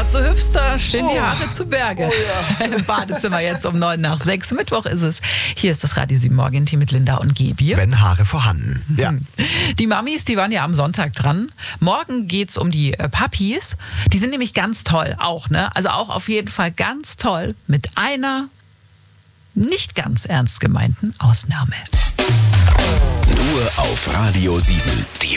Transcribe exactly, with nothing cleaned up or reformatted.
gerade so hüpfst, da stehen die Oh. Haare zu Berge. Oh ja. Im Badezimmer jetzt um neun nach sechs. Mittwoch ist es. Hier ist das Radio sieben Morgen-Team mit Linda und Gebi. Wenn Haare vorhanden. Ja. Die Mamis, die waren ja am Sonntag dran. Morgen geht's um die äh, Papis. Die sind nämlich ganz toll auch, ne? Also auch auf jeden Fall ganz toll mit einer nicht ganz ernst gemeinten Ausnahme. Nur auf Radio sieben. Die